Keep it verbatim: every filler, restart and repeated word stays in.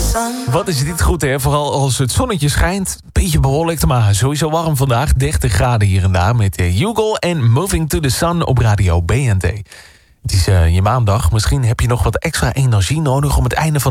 Wat is dit goed, hè? Vooral als het zonnetje schijnt. Beetje bewolkt, maar sowieso warm vandaag. dertig graden hier en daar met Hugo en Moving to the Sun op radio B N T. Het is uh, je maandag. Misschien heb je nog wat extra energie nodig om het einde van